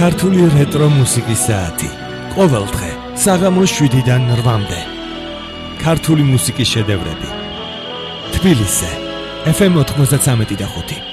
ქართული რეტრო მუსიკის საათი. ყოველ დღე საღამოს 7-დან 8-მდე. ქართული მუსიკის შედევრები. თბილისზე FM 93.5.